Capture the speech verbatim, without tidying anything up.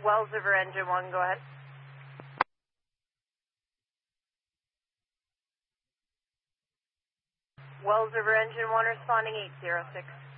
Wells River Engine one, go ahead. Wells River Engine one responding eight zero six.